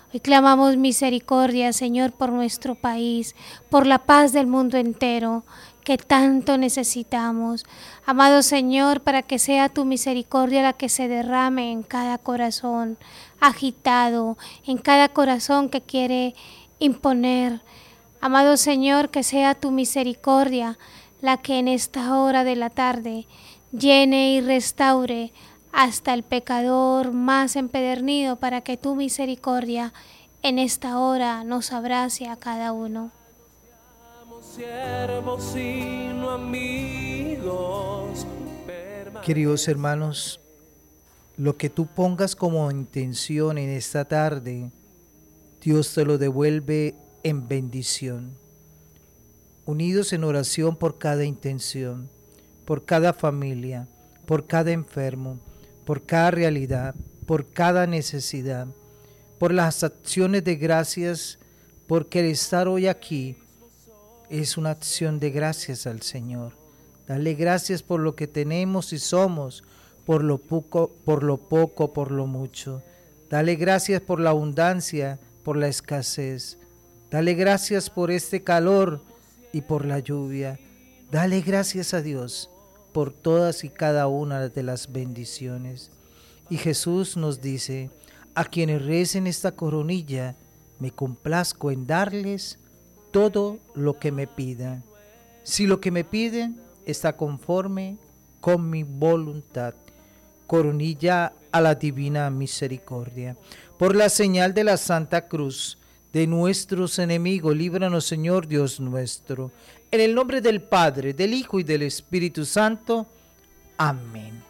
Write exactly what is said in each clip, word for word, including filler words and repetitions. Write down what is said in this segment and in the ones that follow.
Hoy clamamos misericordia, Señor, por nuestro país, por la paz del mundo entero, que tanto necesitamos. Amado Señor, para que sea tu misericordia la que se derrame en cada corazón agitado, en cada corazón que quiere imponer. Amado Señor, que sea tu misericordia la que en esta hora de la tarde llene y restaure hasta el pecador más empedernido, para que tu misericordia en esta hora nos abrace a cada uno. Queridos hermanos, lo que tú pongas como intención en esta tarde, Dios te lo devuelve en bendición. Unidos en oración por cada intención, por cada familia, por cada enfermo, por cada realidad, por cada necesidad, por las acciones de gracias, porque el estar hoy aquí es una acción de gracias al Señor. Dale gracias por lo que tenemos y somos, por lo poco, por lo poco, por lo mucho. Dale gracias por la abundancia, por la escasez. Dale gracias por este calor y por la lluvia. Dale gracias a Dios por todas y cada una de las bendiciones. Y Jesús nos dice: a quienes recen esta coronilla, me complazco en darles todo lo que me pidan. Si lo que me piden está conforme con mi voluntad. Coronilla a la divina misericordia. Por la señal de la Santa Cruz de nuestros enemigos, líbranos, Señor Dios nuestro. En el nombre del Padre, del Hijo y del Espíritu Santo. Amén.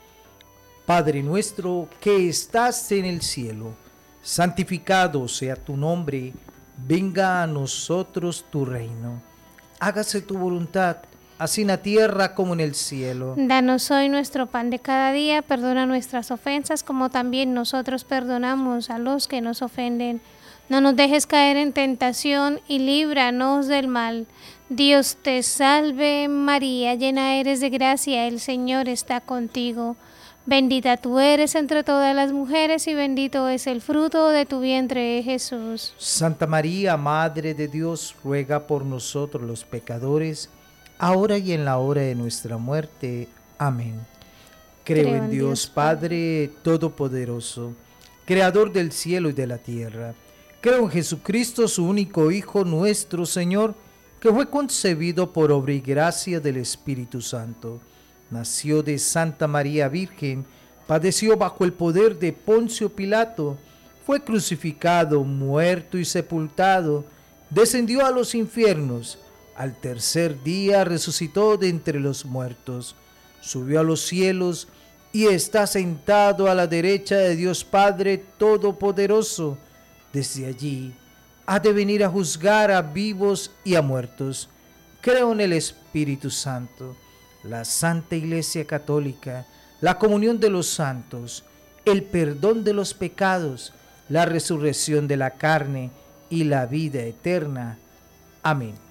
Padre nuestro que estás en el cielo, santificado sea tu nombre. Venga a nosotros tu reino. Hágase tu voluntad, así en la tierra como en el cielo. Danos hoy nuestro pan de cada día, perdona nuestras ofensas como también nosotros perdonamos a los que nos ofenden. No nos dejes caer en tentación y líbranos del mal. Dios te salve María, llena eres de gracia, el Señor está contigo. Bendita tú eres entre todas las mujeres y bendito es el fruto de tu vientre, Jesús. Santa María, Madre de Dios, ruega por nosotros los pecadores, ahora y en la hora de nuestra muerte. Amén. Creo, Creo en Dios, Dios Padre Todopoderoso, Creador del cielo y de la tierra. Creo en Jesucristo, su único Hijo, nuestro Señor, que fue concebido por obra y gracia del Espíritu Santo. Nació de Santa María Virgen, padeció bajo el poder de Poncio Pilato, fue crucificado, muerto y sepultado, descendió a los infiernos, al tercer día resucitó de entre los muertos, subió a los cielos y está sentado a la derecha de Dios Padre Todopoderoso. Desde allí ha de venir a juzgar a vivos y a muertos. Creo en el Espíritu Santo, la Santa Iglesia Católica, la comunión de los santos, el perdón de los pecados, la resurrección de la carne y la vida eterna. Amén.